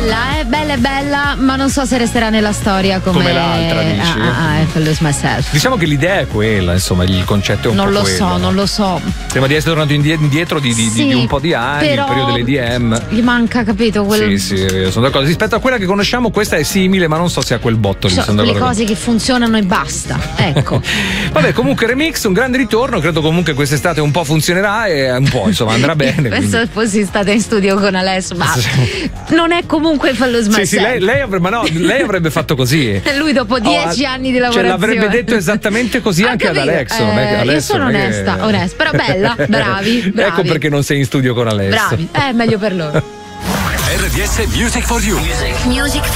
è bella, ma non so se resterà nella storia come l'altra, dici? I Lose Myself. Diciamo che l'idea è quella, insomma, il concetto è un po' quello. Non lo so. Sembra di essere tornato indietro di un po' di anni, il periodo dell'EDM. Gli manca, capito? Sì, sono d'accordo. Rispetto a quella che conosciamo, questa è simile, ma non so se ha quel botto lì. Sono le cose che funzionano e basta. Ecco. Vabbè, comunque remix, un grande ritorno. Credo comunque quest'estate un po' funzionerà e un po', insomma, andrà bene. Penso che fossi stata in studio con Alessio, ma non è comunque il Lose Myself. Sì, lei avrebbe fatto così. Lui dopo 10 anni di lavorazione. L'avrebbe detto esattamente così anche ad Alexo. Io sono onesta, però bella, bravi. Ecco perché non sei in studio con Alessio. Bravi, meglio per loro. RDS Music for You. Music